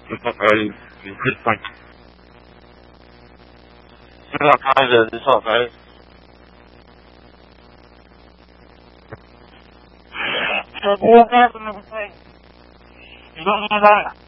这大概0.3，这个开人大概这不该不对，你说现在。